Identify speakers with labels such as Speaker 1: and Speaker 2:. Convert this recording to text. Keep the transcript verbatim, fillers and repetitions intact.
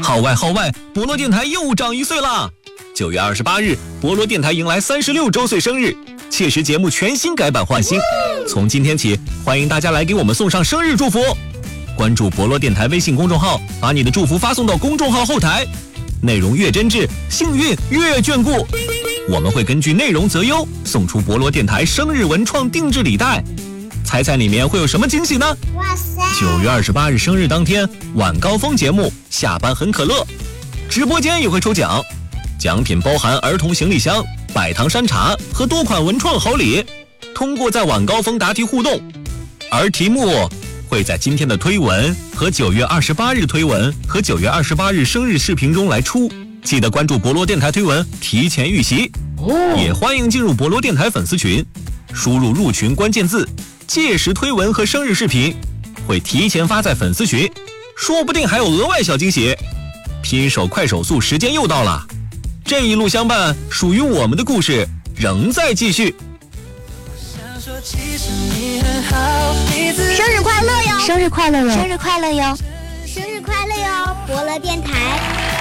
Speaker 1: 号外号外，博罗电台又长一岁啦！九月二十八日，博罗电台迎来三十六周岁生日，切实节目全新改版换新。从今天起，欢迎大家来给我们送上生日祝福。关注博罗电台微信公众号，把你的祝福发送到公众号后台，内容越真挚，幸运越眷顾。我们会根据内容择优，送出博罗电台生日文创定制礼袋。猜猜里面会有什么惊喜呢？哇塞！九月二十八日生日当天，晚高峰节目下班很可乐，直播间也会抽奖，奖品包含儿童行李箱、百糖山茶和多款文创好礼。通过在晚高峰答题互动，而题目会在今天的推文和九月二十八日推文和九月二十八日生日视频中来出。记得关注博罗电台推文，提前预习。也欢迎进入博罗电台粉丝群，输入入群关键字，届时推文和生日视频会提前发在粉丝群，说不定还有额外小惊喜。拼手快手速，时间又到了，这一路相伴，属于我们的故事仍在继续。
Speaker 2: 生日快乐哟！
Speaker 3: 生日快乐哟！
Speaker 2: 生日快乐哟！生日快乐哟！博罗电台。